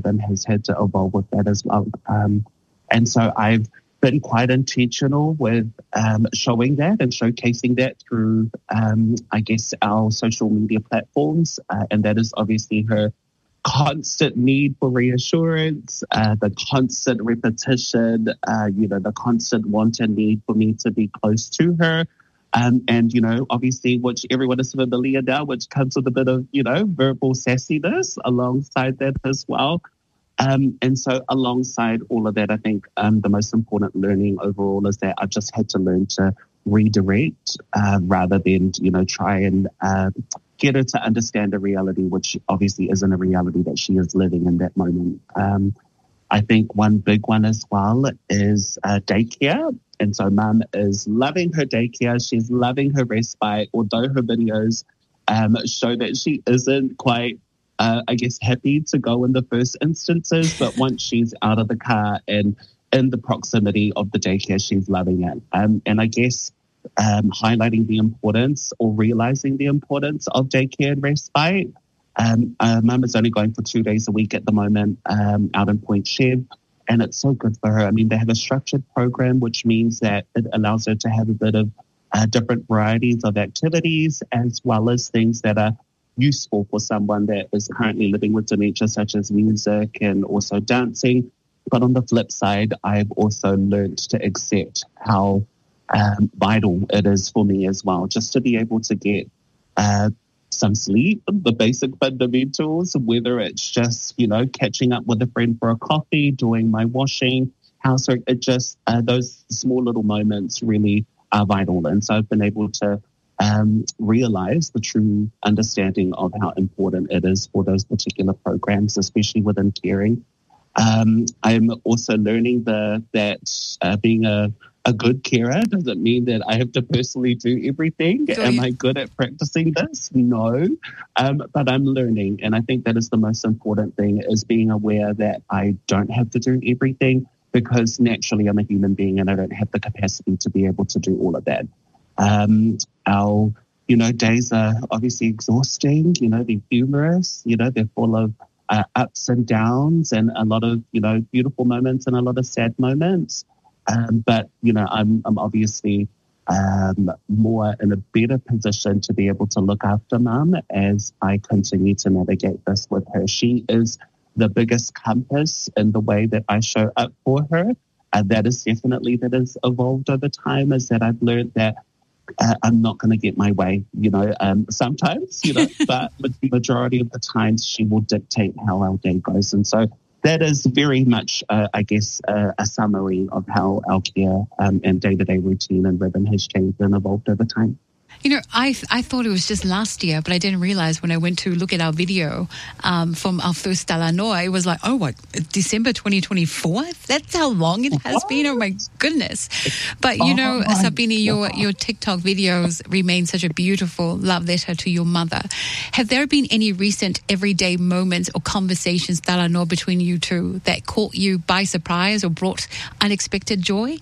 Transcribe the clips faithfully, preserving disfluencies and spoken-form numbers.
has had to evolve with that as well. Um, and so I've been quite intentional with um, showing that and showcasing that through, um, I guess, our social media platforms. Uh, and that is obviously her constant need for reassurance, uh, the constant repetition, uh, you know, the constant want and need for me to be close to her. Um, and, you know, obviously, which everyone is familiar now, which comes with a bit of, you know, verbal sassiness alongside that as well. Um, and so alongside all of that, I think um, the most important learning overall is that I've just had to learn to redirect uh, rather than, you know, try and uh, get her to understand a reality, which obviously isn't a reality that she is living in that moment. Um, I think one big one as well is uh, daycare. And so mum is loving her daycare. She's loving her respite, although her videos um, show that she isn't quite Uh, I guess, happy to go in the first instances, but once she's out of the car and in the proximity of the daycare, she's loving it. Um, and I guess um, highlighting the importance or realizing the importance of daycare and respite. Um, uh, Mum is only going for two days a week at the moment um, out in Point Chev, and it's so good for her. I mean, they have a structured program, which means that it allows her to have a bit of uh, different varieties of activities, as well as things that are useful for someone that is currently living with dementia, such as music and also dancing. But on the flip side, I've also learned to accept how um, vital it is for me as well, just to be able to get uh, some sleep, the basic fundamentals, whether it's just, you know, catching up with a friend for a coffee, doing my washing, housework. It just, uh, those small little moments really are vital. And so I've been able to Um, realize the true understanding of how important it is for those particular programs, especially within caring. Um, I'm also learning the, that uh, being a, a good carer doesn't mean that I have to personally do everything. Do Am you? I good at practicing this? No. Um, but I'm learning. And I think that is the most important thing, is being aware that I don't have to do everything, because naturally I'm a human being and I don't have the capacity to be able to do all of that. Um, our, you know, days are obviously exhausting, you know, they're humorous, you know, they're full of uh, ups and downs and a lot of, you know, beautiful moments and a lot of sad moments. Um, but, you know, I'm, I'm obviously um, more in a better position to be able to look after mum as I continue to navigate this with her. She is the biggest compass in the way that I show up for her. Uh, that is definitely, that has evolved over time, is that I've learned that Uh, I'm not going to get my way, you know, um, sometimes, you know, but the majority of the times she will dictate how our day goes. And so that is very much, uh, I guess, uh, a summary of how our care um, and day-to-day routine and rhythm has changed and evolved over time. You know, I I thought it was just last year, but I didn't realize when I went to look at our video um, from our first Talanoa, it was like, oh, what, December twenty twenty-four? That's how long it has been? Oh, my goodness. But, you know, Oh, Sabini, your, your TikTok videos remain such a beautiful love letter to your mother. Have there been any recent everyday moments or conversations, Talanoa, between you two that caught you by surprise or brought unexpected joy?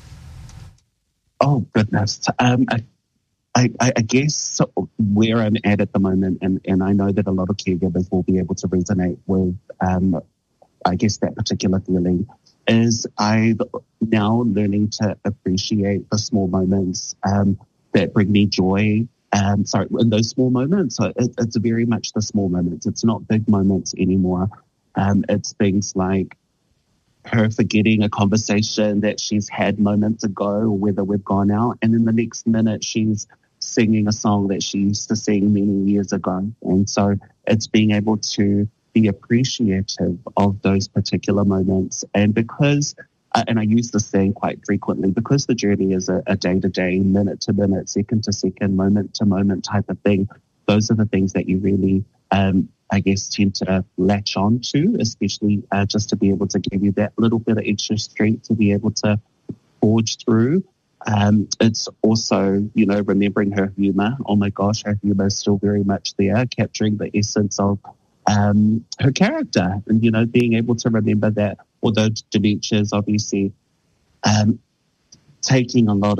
Oh, goodness. Um, I I, I guess where I'm at at the moment, and, and I know that a lot of caregivers will be able to resonate with, um, I guess, that particular feeling, is I'm now learning to appreciate the small moments um, that bring me joy. Um, sorry, in those small moments. So it, it's very much the small moments. It's not big moments anymore. Um, it's things like her forgetting a conversation that she's had moments ago, whether we've gone out, and in the next minute she's singing a song that she used to sing many years ago. And so it's being able to be appreciative of those particular moments. And because, uh, and I use this saying quite frequently, because the journey is a, a day-to-day, minute-to-minute, second-to-second, moment-to-moment type of thing, those are the things that you really, um, I guess, tend to latch on to, especially uh, just to be able to give you that little bit of extra strength to be able to forge through. Um, it's also, you know, remembering her humour. Oh my gosh, her humour is still very much there, capturing the essence of um, her character. And, you know, being able to remember that although dementia is obviously um, taking a lot of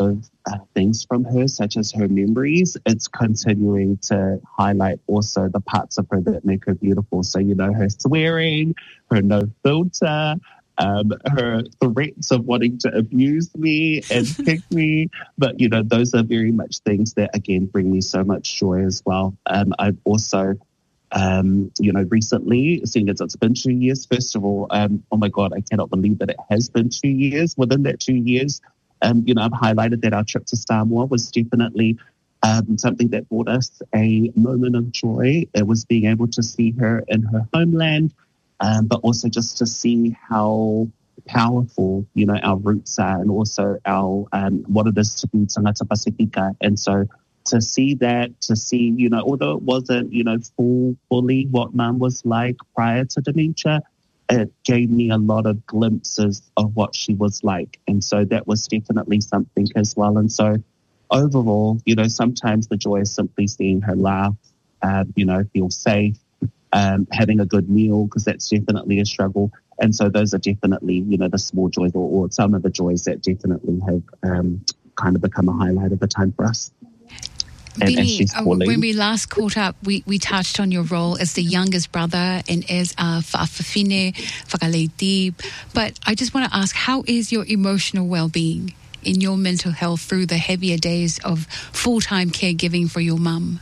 uh, things from her, such as her memories, it's continuing to highlight also the parts of her that make her beautiful. So, you know, her swearing, her no filter, um, her threats of wanting to abuse me and kick me. But, you know, those are very much things that, again, bring me so much joy as well. Um, I've also, um, you know, recently, seeing as it's been two years, first of all, um, oh my God, I cannot believe that it has been two years. Within that two years, um, you know, I've highlighted that our trip to Samoa was definitely um, something that brought us a moment of joy. It was being able to see her in her homeland, um, but also just to see how powerful, you know, our roots are, and also our um, what it is to be Tangata Pasifika. And so to see that, to see, you know, although it wasn't, you know, full, fully what Mum was like prior to dementia, it gave me a lot of glimpses of what she was like. And so that was definitely something as well. And so overall, you know, sometimes the joy is simply seeing her laugh, uh, you know, feel safe, um, having a good meal, because that's definitely a struggle. And so those are definitely, you know, the small joys, or, or some of the joys that definitely have um, kind of become a highlight of the time for us. And, Bini, and uh, when we last caught up, we, we touched on your role as the youngest brother and as a whaafafine, whakaleiti. But I just want to ask, how is your emotional well-being in your mental health through the heavier days of full-time caregiving for your mum?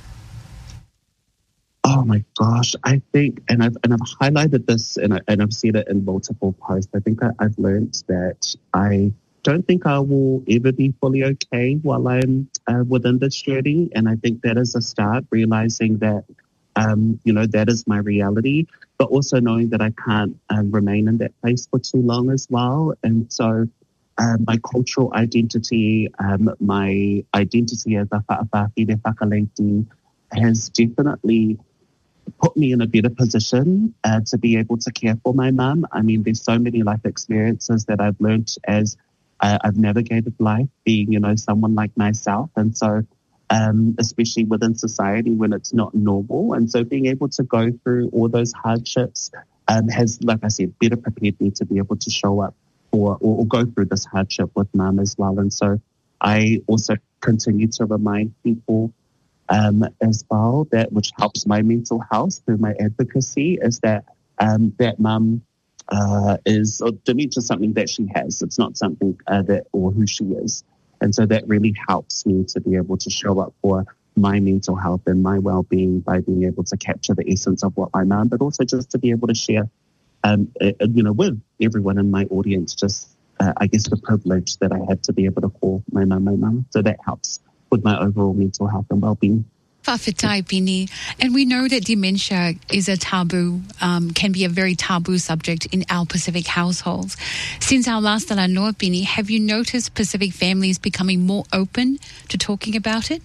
Oh my gosh, I think, and I've and I've highlighted this, and, I, and I've said it in multiple posts. I think I, I've learned that I don't think I will ever be fully okay while I'm uh, within this journey. And I think that is a start, realizing that, um, you know, that is my reality, but also knowing that I can't um, remain in that place for too long as well. And so um, my cultural identity, um, my identity as a whaafafine whakaleiti has definitely put me in a better position uh, to be able to care for my mum. I mean, there's so many life experiences that I've learned as Uh, I've navigated life being, you know, someone like myself. And so, um, especially within society when it's not normal. And so being able to go through all those hardships um, has, like I said, better prepared me to be able to show up for, or, or go through this hardship with Mum as well. And so I also continue to remind people um, as well that, which helps my mental health through my advocacy, is that um, that Mum Uh, is or dementia something that she has. It's not something uh, that or who she is. And so that really helps me to be able to show up for my mental health and my well-being by being able to capture the essence of what my mum, but also just to be able to share, um, uh, you know, with everyone in my audience, just, uh, I guess, the privilege that I have to be able to call my mum my mum. So that helps with my overall mental health and well-being. Whawhitai, Bini. And we know that dementia is a taboo, um, can be a very taboo subject in our Pacific households. Since our last Talanoa, Bini, have you noticed Pacific families becoming more open to talking about it?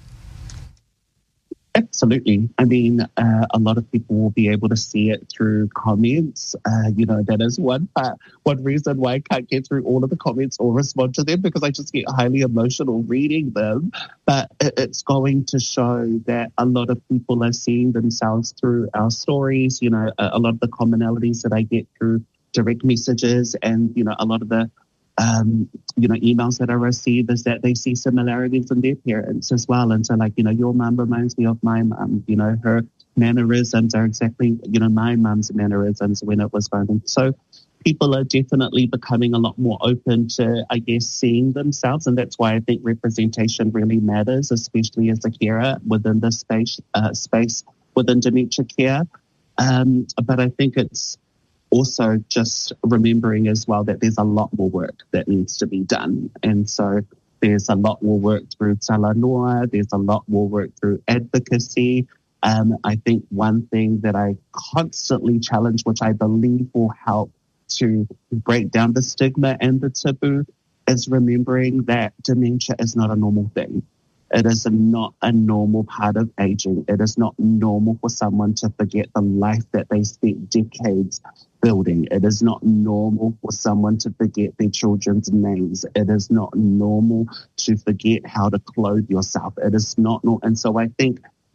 Absolutely. I mean, uh, a lot of people will be able to see it through comments. Uh, you know, that is one part, one reason why I can't get through all of the comments or respond to them, because I just get highly emotional reading them. But it, it's going to show that a lot of people are seeing themselves through our stories. You know, a, a lot of the commonalities that I get through direct messages, and, you know, a lot of the Um, you know, emails that I receive is that they see similarities in their parents as well. And so, like, you know, your mum reminds me of my mum. You know, her mannerisms are exactly, you know, my mum's mannerisms when it was going. So people are definitely becoming a lot more open to, I guess, seeing themselves. And that's why I think representation really matters, especially as a carer within the space, uh, space within dementia care. Um, but I think it's also just remembering as well that there's a lot more work that needs to be done. And so there's a lot more work through Talanoa, there's a lot more work through advocacy. Um, I think one thing that I constantly challenge, which I believe will help to break down the stigma and the taboo, is remembering that dementia is not a normal thing. It is not a normal part of aging. It is not normal for someone to forget the life that they spent decades building. It is not normal for someone to forget their children's names. It is not normal to forget how to clothe yourself. It is not normal. And so I think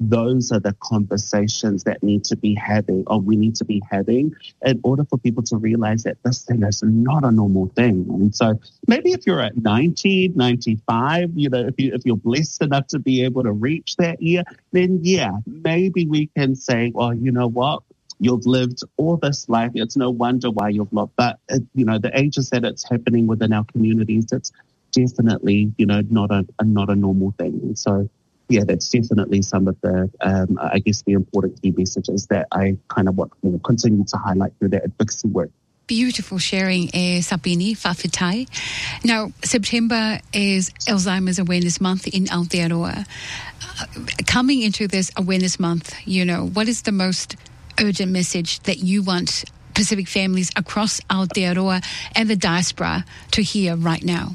those are the conversations that need to be having, or we need to be having, in order for people to realize that this thing is not a normal thing. And so maybe if you're at ninety, ninety-five, you know, if, you, if you're blessed enough to be able to reach that year, then yeah, maybe we can say, well, you know what? You've lived all this life. It's no wonder why you've loved. But, it, you know, the ages that it's happening within our communities, it's definitely, you know, not a, a not a normal thing. And so, yeah, that's definitely some of the, um, I guess, the important key messages that I kind of want to continue to highlight through that advocacy work. Beautiful sharing, eh, Sapini Whawhetai. Now, September is Alzheimer's Awareness Month in Aotearoa. Uh, coming into this Awareness Month, you know, what is the most urgent message that you want Pacific families across Aotearoa and the diaspora to hear right now?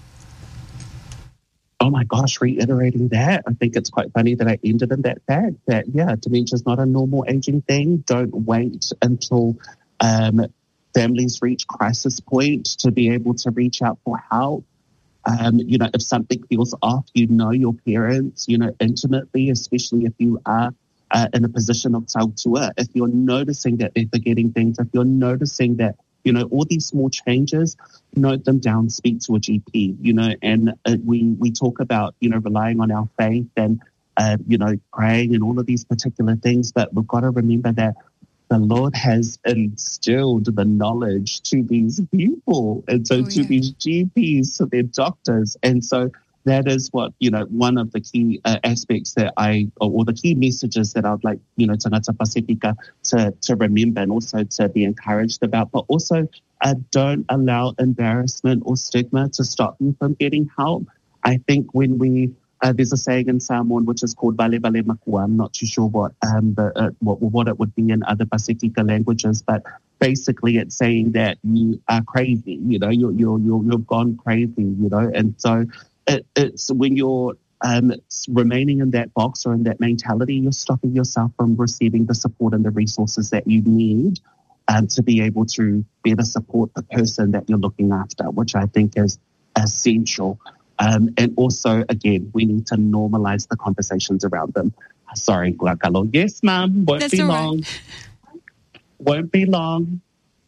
Oh my gosh, reiterating that, I think it's quite funny that I ended in that fact that, yeah, dementia is not a normal aging thing. Don't wait until um, families reach crisis point to be able to reach out for help. Um, you know, if something feels off, you know your parents, you know, intimately, especially if you are uh, in a position of tautua. If you're noticing that they're forgetting things, if you're noticing that, you know, all these small changes, note them down, speak to a G P, you know, and uh, we, we talk about, you know, relying on our faith and, uh, you know, praying and all of these particular things. But we've got to remember that the Lord has instilled the knowledge to these people. And so oh, to yeah. these G Ps, to their doctors. And so that is what, you know, one of the key uh, aspects that I, or, or the key messages that I'd like, you know, Tangata Pacifica to, to remember and also to be encouraged about, but also uh, don't allow embarrassment or stigma to stop you from getting help. I think when we, uh, there's a saying in Samoan which is called vale vale makua. I'm not too sure what, um, the, uh, what, what it would be in other Pacifica languages, but basically it's saying that you are crazy, you know, you're, you're, you're, you've gone crazy, you know, and so It, it's when you're um, remaining in that box or in that mentality, you're stopping yourself from receiving the support and the resources that you need um, to be able to better support the person that you're looking after, which I think is essential. Um, and also, again, we need to normalize the conversations around them. Sorry, Guacalo. Yes, ma'am. Won't That's be all long. Right. Won't be long.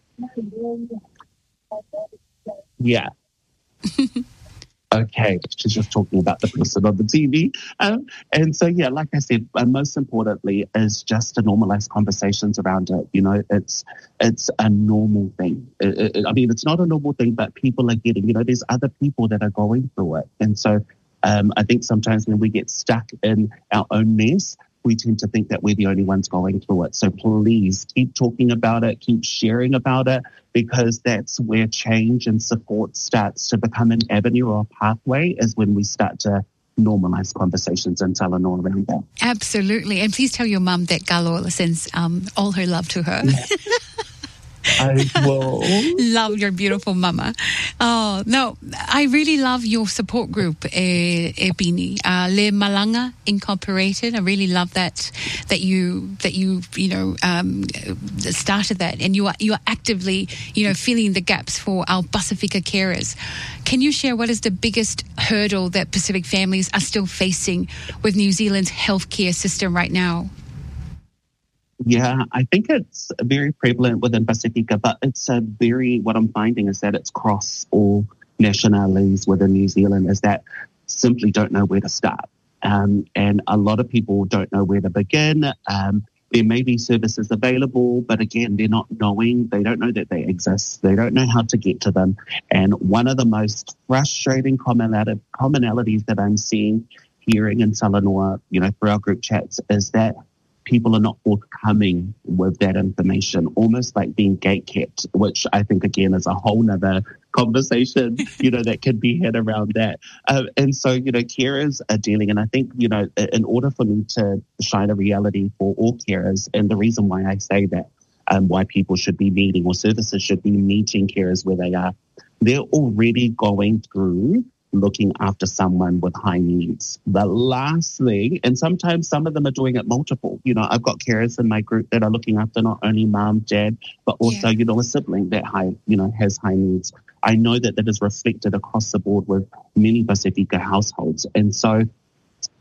Yeah. Okay, she's just talking about the person on the T V. Um, and so, yeah, like I said, uh, most importantly is just to normalize conversations around it. You know, it's it's a normal thing. It, it, I mean, it's not a normal thing, but people are getting, you know, there's other people that are going through it. And so um, I think sometimes when we get stuck in our own mess, we tend to think that we're the only ones going through it. So please keep talking about it, keep sharing about it, because that's where change and support starts to become an avenue or a pathway, is when we start to normalize conversations in Talanoa around that. Absolutely. And please tell your mum that Galola sends um, all her love to her. Yeah. I will. Love your beautiful mama. Oh, no, I really love your support group, eh, eh, Bini. Uh, Le Malanga Incorporated. I really love that, that you, that you, you know, um, started that, and you are, you are actively, you know, filling the gaps for our Pacifica carers. Can you share what is the biggest hurdle that Pacific families are still facing with New Zealand's healthcare system right now? Yeah, I think it's very prevalent within Pacifica, but it's a very, what I'm finding is that it's cross all nationalities within New Zealand, is that simply don't know where to start. Um, and a lot of people don't know where to begin. Um, there may be services available, but again, they're not knowing, they don't know that they exist. They don't know how to get to them. And one of the most frustrating commonalities that I'm seeing, hearing in Talanoa, you know, through our group chats, is that people are not forthcoming with that information, almost like being gatekept, which I think, again, is a whole nother conversation, you know, that could be had around that. Uh, and so, you know, carers are dealing, and I think, you know, in order for me to shine a reality for all carers, and the reason why I say that, um, why people should be meeting, or services should be meeting carers where they are, they're already going through looking after someone with high needs. The last thing, and sometimes some of them are doing it multiple. You know, I've got carers in my group that are looking after not only mom, dad, but also, yeah. you know, a sibling that high, you know, has high needs. I know that that is reflected across the board with many Pacifica households. And so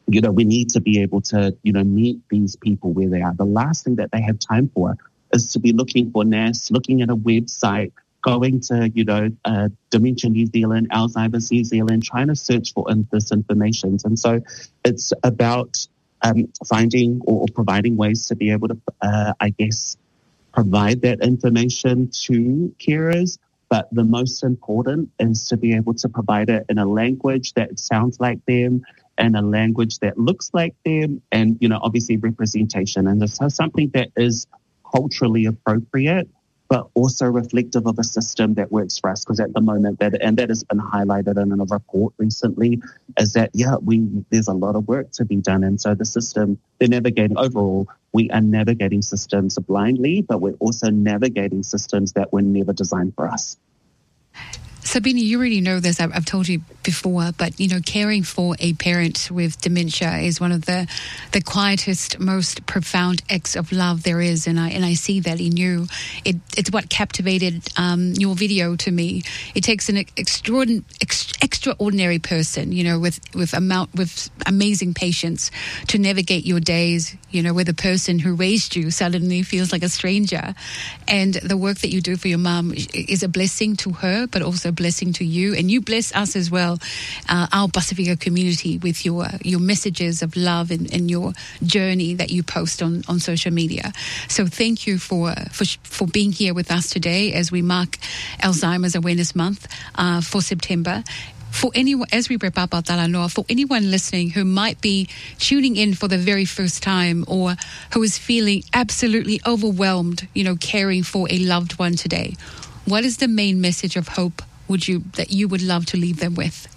you know, we need to be able to, you know, meet these people where they are. The last thing that they have time for is to be looking for N A S, looking at a website, going to, you know, uh, Dementia New Zealand, Alzheimer's New Zealand, trying to search for in- this information. And so it's about um, finding or, or providing ways to be able to, uh, I guess, provide that information to carers. But the most important is to be able to provide it in a language that sounds like them, and a language that looks like them, and, you know, obviously representation. And this is something that is culturally appropriate, but also reflective of a system that works for us. Because at the moment, that and that has been highlighted in a report recently, is that, yeah, we there's a lot of work to be done. And so the system, they're navigating overall, we are navigating systems blindly, but we're also navigating systems that were never designed for us. Sabina, you already know this. I've, I've told you before, but, you know, caring for a parent with dementia is one of the the quietest, most profound acts of love there is, and I and I see that in you. It, it's what captivated um, your video to me. It takes an extraordinary, ex, extraordinary person, you know, with with amount with amazing patience to navigate your days. You know, where the person who raised you suddenly feels like a stranger, and the work that you do for your mum is a blessing to her, but also a blessing to you, and you bless us as well, uh, our Pacifica community, with your your messages of love and, and your journey that you post on, on social media. So thank you for for for being here with us today as we mark Alzheimer's Awareness Month uh, for September. For anyone, as we wrap up our Talanoa, for anyone listening who might be tuning in for the very first time, or who is feeling absolutely overwhelmed, you know, caring for a loved one today, what is the main message of hope would you that you would love to leave them with?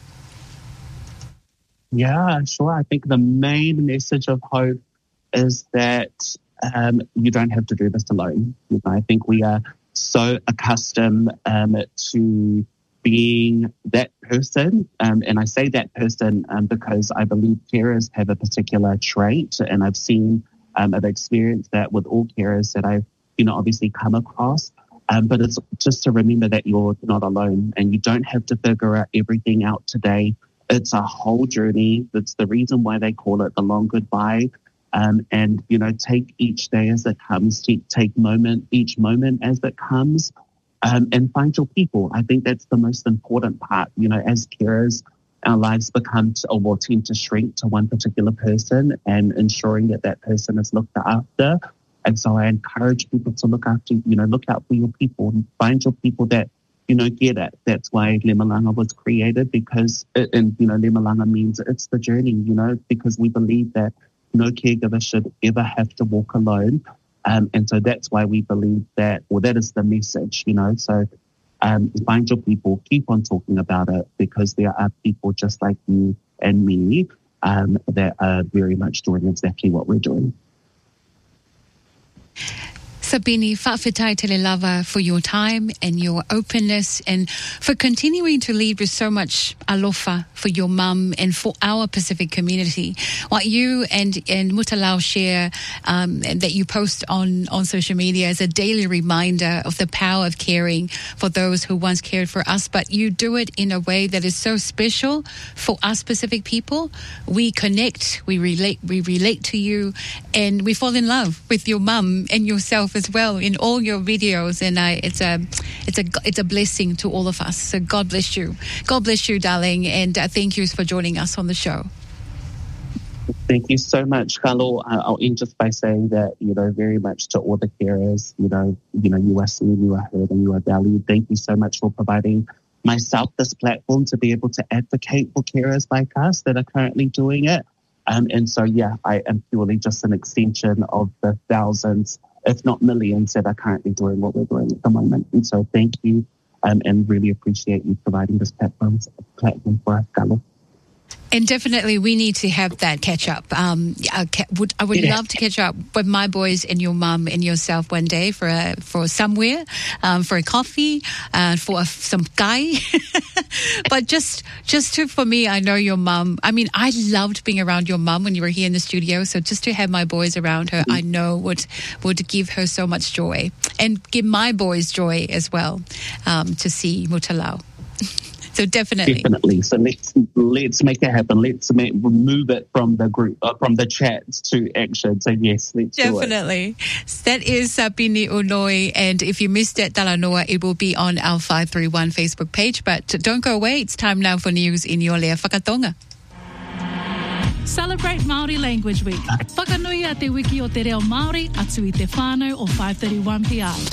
Yeah, sure. I think the main message of hope is that um, you don't have to do this alone. You know, I think we are so accustomed um, to being that person. Um, and I say that person um, because I believe carers have a particular trait, and I've seen, um, I've experienced that with all carers that I've, you know, obviously come across. Um, but it's just to remember that you're not alone, and you don't have to figure out everything out today. It's a whole journey. That's the reason why they call it the long goodbye. Um, and, you know, take each day as it comes, take, take moment, each moment as it comes. Um, and find your people. I think that's the most important part. You know, as carers, our lives become to, or will tend to shrink to one particular person, and ensuring that that person is looked after. And so I encourage people to look after, you know, look out for your people and find your people that, you know, get it. That's why Lemalanga was created, because, it, and, you know, Lemalanga means it's the journey, you know, because we believe that no caregiver should ever have to walk alone. Um, and so that's why we believe that, or that is the message, you know. So um, find your people, keep on talking about it, because there are people just like you and me um, that are very much doing exactly what we're doing. Sabini, whawhetai tele lava for your time and your openness, and for continuing to lead with so much alofa for your mum and for our Pacific community. What you and, and Mutalau share um, that you post on, on social media is a daily reminder of the power of caring for those who once cared for us, but you do it in a way that is so special for us Pacific people. We connect, we relate, we relate to you, and we fall in love with your mum and yourself as well in all your videos, and I, it's a it's a it's a blessing to all of us. So God bless you, God bless you, darling, and uh, thank you for joining us on the show. Thank you so much, Carlo. I'll end just by saying that, you know, very much to all the carers, you know, you know, you are seen, you are heard, and you are valued. Thank you so much for providing myself this platform to be able to advocate for carers like us that are currently doing it. Um, and so, yeah, I am purely just an extension of the thousands, if not millions, that are currently doing what we're doing at the moment. And so thank you, um, and really appreciate you providing this platform, platform for us, Carlo. And definitely we need to have that catch up. Um, I would, I would yeah. love to catch up with my boys and your mum and yourself one day for a, for somewhere, um, for a coffee, uh, for a, some guy. But just just to, for me, I know your mum. I mean, I loved being around your mum when you were here in the studio. So just to have my boys around her, mm-hmm. I know would would give her so much joy, and give my boys joy as well, um, to see Mutalau. So definitely. Definitely. So let's let's make it happen. Let's make, move it from the group, uh, from the chats to action. So yes, let's definitely. do it. That is Sapini Unoi, and if you missed it, Talanoa, it will be on our five three one Facebook page. But don't go away. It's time now for news in your Lea Whakatonga. Celebrate Māori Language Week. Whakanui a te wiki o te reo Māori atu i te whānau o five thirty-one P I.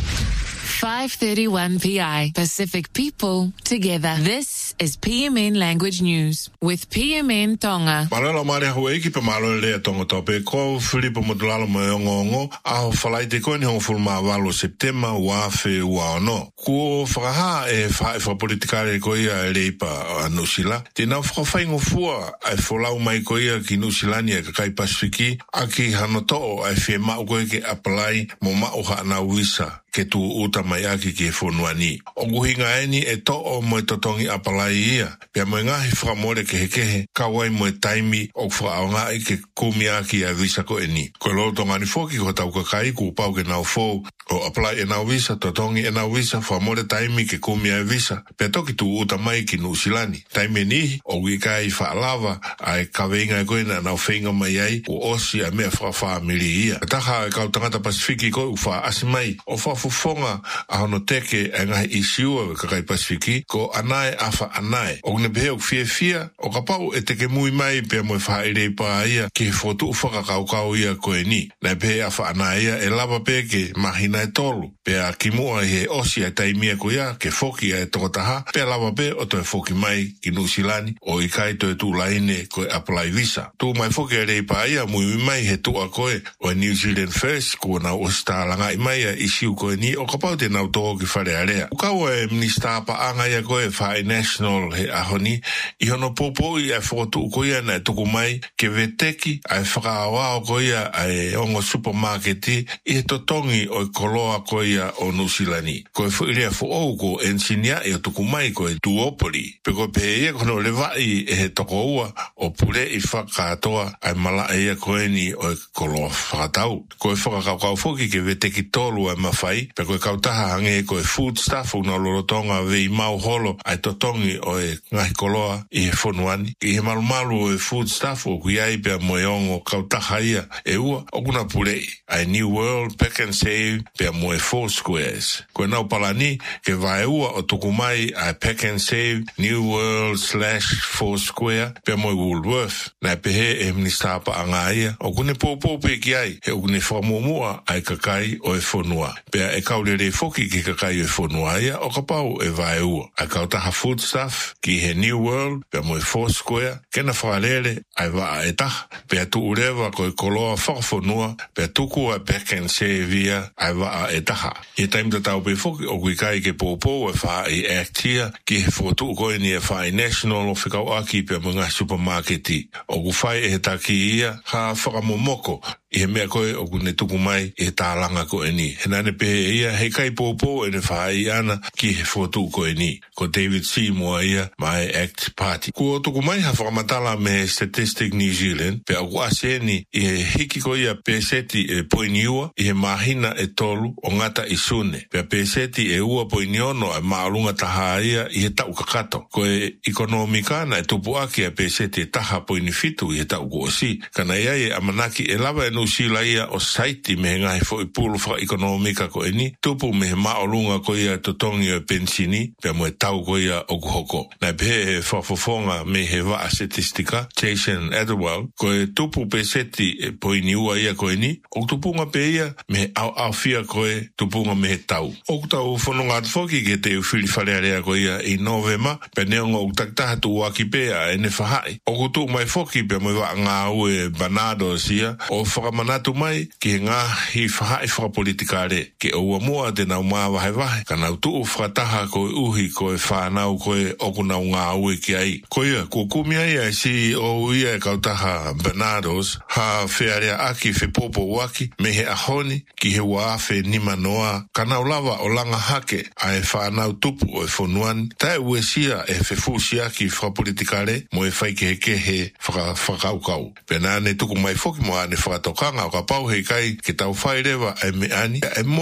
five thirty-one P I. Pacific people together. This is P M N Language News with P M N Tonga. Marala mare hawe ki pe malo le tonga tope ko Filipo modulalo mo ngongo a falai te ko ni ho fulma valo September wa fe wa no ko fraha e fa fa politikale ko ia le pa anusila te na fa fa ngo fua ai folau mai ko ia ki nusilani ka kai Pasifiki aki hanoto ai fe ma ko ke apply mo ma o ha na visa ke tu uta mai aki ke fonuani. O guhinga eni e to o mo totongi apalai ia. Pia mo ngahi whakamore ke hekehe, kawai mo taimi o whaaonga i ke kumi aki a visa ko eni. Ko lo tonga ni foki ko tau kakai ku pau ke nau fou o apply e nau visa, totongi e nau visa, whamore taimi ke kumi a visa. Pia toki tu uta mai ki nusilani. Taimi nihi, o wikai whaalava, ai kaweinga e koina nau whenga mai ai, o osi a mea whawha mili ia. Taha e kau tangata Pasifiki ko u wha asimai, o wha fufonga a hono teke e ngahi isiua ka kai Pasifiki ko anae afa anae o ne behe o fia fia o ka pau e teke mui mai pe mo fa ire pa ia ki fotu ufaka kau kau ia ko e ni na behe afa anae ia e lava pe ke mahina e tolu pe a kimua he osi a taimia ko ia ke foki a e tokotaha pe lava pe o to e foki mai ki nusilani o i kai to e tu laine ko e apply visa tu mai foki a rei pa ia mui mai he tu a koe o New Zealand First ko na o sta langa i mai a isiu ko ni o kapau te nau tō ki whare area. O kau e minista pa anga ia koe whae national he ahoni, i hono popo i e whakotu ko ia na e tuku mai ke veteki a e whakaawa o ko ia a e ongo supermarketi i he totongi o e koloa ko ia o Nusilani. Ko e whuirea whuou ko ensinia i o tuku mai ko e duopoli. Pe ko pe ia kono le vai e he toko ua o pure i whakatoa a e mala e ia koe ni o e koloa whakatau. Ko e whakakau foki ke veteki tolu a mawhai pe koe kautaha hange koe food staff una lorotonga vei mau holo ai totongi o e ngahi koloa i he whonuani. I he malu malu o e food staff o kui ai pia moeongo kautaha ia e ua o kuna purei. Ai New World, Pack and Save pia moe four squares. Koe nau palani ke vae ua o tukumai ai Pack and Save New World slash four square pia moe Woolworth. Nai pehe e ministapa anga ia o kune popo pe ki ai he o kune whamomua ai kakai o e whonua. Pea e kaurere foki ki kakai e whonua ia o ka pau e vae ua. A kautaha food stuff ki he New World pea moe four square kena whaarere ai waa e taha. Pea tu urewa ko e koloa whakawhonua pea tuku a Pack and Save ia ai waa e taha. I taimta tau pe foki o kui kai ke popo e wha i act ia ki he whotu koe ni e wha national o whikau aki pea mga supermarketi. O ku whai e he taki ia ha whakamomoko i he mea koe o kune tuku mai i he tālanga ko e ni. He nane pehe ia hei kai pōpō e ne whai ana ki he whotu ko e ni. Ko David Seymour ia mai Act Party. Ko o tuku mai ha whakamatala me Statistic New Zealand pe au ase ni i he hiki ko ia peseti e poiniua i he mahina e tolu o ngata i sune. Pe peseti e ua poiniono e maalunga taha ia i he tau kakato. Ko e ekonomikana e tupu aki a peseti e taha poinifitu i he tau ko osi. Kana ia e amanaki e lava e sila ia o saiti me ngai fo i pulu wha ekonomika ko eni, tupu me maolunga ko ia totongi o pensini, pe mo e tau ko ia o kuhoko. Nai pe he whafofonga me he waa statistika, Jason Adderwell, ko e tupu pe seti e poini ua ia ko eni, o tupunga pe ia me au au fia ko e tupunga me he tau. O kutau whanunga atfoki ke te uwhiri wharearea ko ia i novema, pe neonga o taktaha tu waki pea e ne whahai. O kutu mai foki pe mo i waa ngā ue banado sia, o manatu mai ki ngā hi whahai whakapolitikare ke ua mua te nau maa wahe wahe ka nau tuu whakataha koe uhi koe whanau koe oku nau ngā ue ki ai. Ko ia, ko kumia ia e si o ia e kautaha Bernardos ha whiarea aki whe popo waki me he ahoni ki he waafe nima noa ka nau lava o langa hake a e whanau tupu o e whonuani tae ue sia e whe fusi aki whakapolitikare mo e whai ke he ke he whakaukau. Pena ne tuku mai foki mo ane whakatoka kanga o ka pau hei kai ki tau whai rewa e me ani e more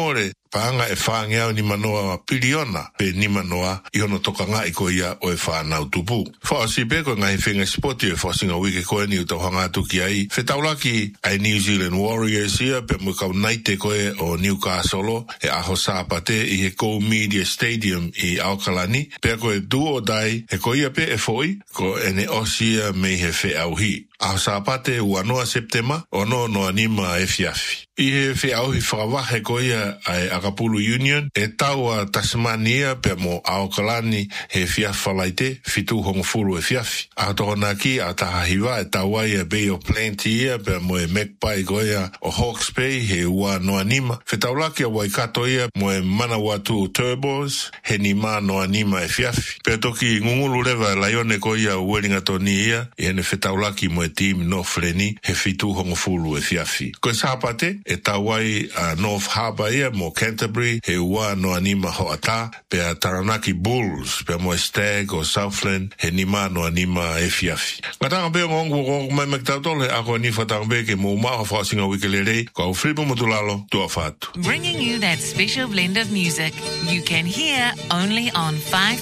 Paanga e whaangea ni manoa piliona pe ni manoa i ono toka ngā i ko ia o e whanau tupu. Whaasi pe ko ngai whenga spoti e whasinga wike koe ni utau hanga tuki ai. Whetaulaki ai New Zealand Warriors ia pe mu kau naite koe o Newcastle e aho sāpate i he Go Media Stadium i Aukalani. Pe ko e duo dai e ko ia pe e foi ko ene osia me he whe auhi. Aho sāpate ua noa Septema o no no anima e fiafi. I he whe auhi whakawahe ko ia ai Akapulu Union e taua Tasmania pe mo Aukalani he fiafalaite fitu hongofuru e fiafi. A tohona ki a tahahiwa e taua ia Bay of Plenty ia pe mo e Magpie ko ia o Hawke's Bay he ua no anima. Whetaulaki a Waikato ia mo e Manawatu Turbos he ni ma no anima e fiafi. Pe toki ngungulu rewa Laione ko ia Wellingtoni ia i hene whetaulaki mo e team North Leni he fitu hongofuru e fiafi. Ko e sāpate e tawai a North Harbour ia mo Canterbury he ua no anima ho ata pe a Taranaki Bulls pe mo e Stag o Southland he nima no anima e fiafi. Ngatanga pe ngongu ngongu mai mektautole ako ni whatanga pe ke mo maha whasinga wikelere ko au Filipo Motulalo tua whatu. Bringing you that special blend of music you can hear only on five